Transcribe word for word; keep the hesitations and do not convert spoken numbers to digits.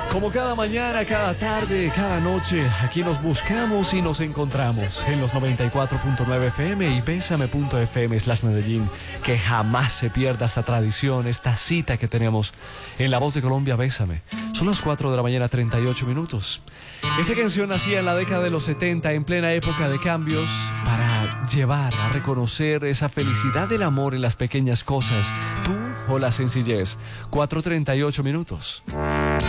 Como cada mañana, cada tarde, cada noche, aquí nos buscamos y nos encontramos en los noventa y cuatro punto nueve F M y bésame punto F M slash Medellín. Que jamás se pierda esta tradición, esta cita que tenemos en La Voz de Colombia, Bésame. Son las cuatro de la mañana, treinta y ocho minutos. Esta canción nacía en la década de los setenta, en plena época de cambios, para llevar a reconocer esa felicidad del amor en las pequeñas cosas, tú o la sencillez. cuatro treinta y ocho minutos.